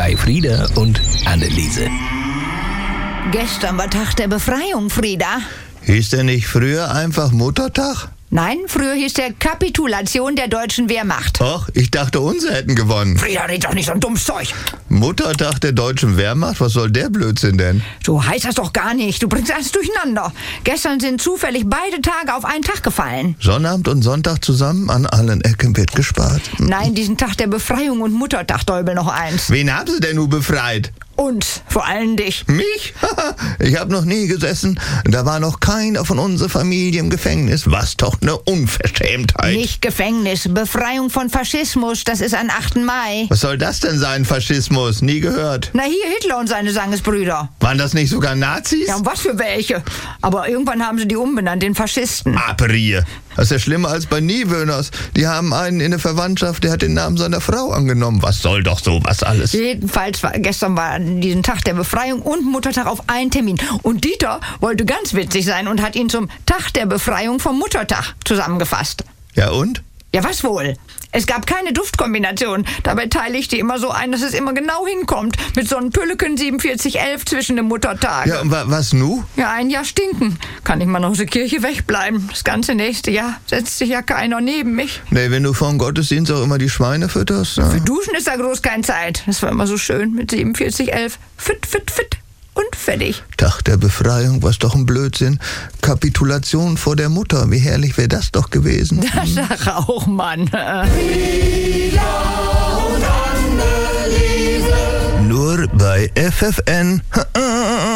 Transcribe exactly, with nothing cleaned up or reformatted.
bei Frieda und Anneliese. Gestern war Tag der Befreiung, Frieda. Hieß der nicht früher einfach Muttertag? Nein, früher hieß der Kapitulation der deutschen Wehrmacht. Och, ich dachte, unsere hätten gewonnen. Frieda, red doch nicht so ein dummes Zeug. Muttertag der deutschen Wehrmacht? Was soll der Blödsinn denn? So heißt das doch gar nicht. Du bringst alles durcheinander. Gestern sind zufällig beide Tage auf einen Tag gefallen. Sonnabend und Sonntag zusammen, an allen Ecken wird gespart. Nein, diesen Tag der Befreiung und Muttertag, Däubel noch eins. Wen haben sie denn nun befreit? Uns, vor allem dich. Mich? Ich habe noch nie gesessen. Da war noch keiner von unserer Familie im Gefängnis. Was doch eine Unverschämtheit. Nicht Gefängnis, Befreiung von Faschismus, das ist am achten Mai. Was soll das denn sein, Faschismus? Nie gehört. Na hier, Hitler und seine Sangesbrüder. Waren das nicht sogar Nazis? Ja, und was für welche? Aber irgendwann haben sie die umbenannt in Faschisten. Aperie. Das ist ja schlimmer als bei Niewöhners. Die haben einen in der Verwandtschaft, der hat den Namen seiner Frau angenommen. Was soll doch sowas alles? Jedenfalls, war, gestern war diesen Tag der Befreiung und Muttertag auf einen Termin. Und Dieter wollte ganz witzig sein und hat ihn zum Tag der Befreiung vom Muttertag zusammengefasst. Ja und? Ja, was wohl? Es gab keine Duftkombination. Dabei teile ich die immer so ein, dass es immer genau hinkommt. Mit so einem Pülleken siebenundvierzig elf zwischen dem Muttertag. Ja, und wa was nu? Ja, ein Jahr stinken. Kann ich mal noch aus der Kirche wegbleiben. Das ganze nächste Jahr setzt sich ja keiner neben mich. Nee, wenn du vor dem Gottesdienst auch immer die Schweine fütterst. Ja. Für Duschen ist da groß keine Zeit. Das war immer so schön mit siebenundvierzig elf. Fit, fit, fit. Und fertig. Tag der Befreiung, was doch ein Blödsinn. Kapitulation vor der Mutter, wie herrlich wäre das doch gewesen. Das sag auch, Mann. Nur bei F F N.